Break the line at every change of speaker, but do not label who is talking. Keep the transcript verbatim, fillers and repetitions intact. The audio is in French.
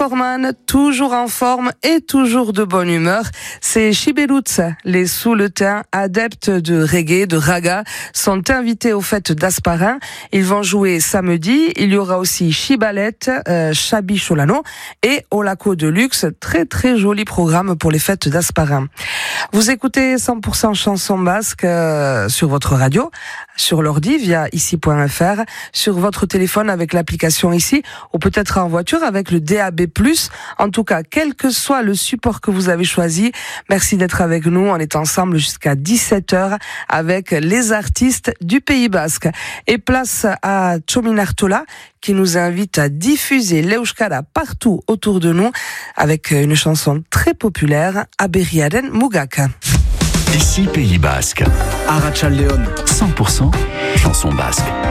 Forman, toujours en forme et toujours de bonne humeur. C'est Chibelutz, les Souletins, adeptes de reggae, de raga, sont invités aux fêtes d'Asparin. Ils vont jouer samedi. Il y aura aussi Chibalette, euh, Chabi Cholano et Olaco de Luxe. Très très joli programme pour les fêtes d'Asparin. Vous écoutez cent pour cent chanson basque euh, sur votre radio, sur l'ordi via ici point f r, sur votre téléphone avec l'application ici, ou peut-être en voiture avec le D A B plus. En tout cas, quel que soit le support que vous avez choisi, merci d'être avec nous. On est ensemble jusqu'à dix-sept heures avec les artistes du Pays Basque. Et place à Txomin Artola qui nous invite à diffuser l'Euskara partout autour de nous avec une chanson très populaire, Aberriaren Mugak.
Ici Pays Basque.
Arratsaldeon.
cent pour cent chanson basque.